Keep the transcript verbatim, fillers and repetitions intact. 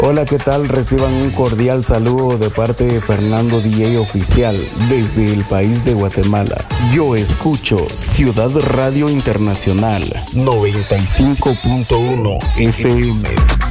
Hola, ¿qué tal? Reciban un cordial saludo de parte de Fernando D J Oficial desde el país de Guatemala. Yo escucho Ciudad Radio Internacional noventa y cinco punto uno F M.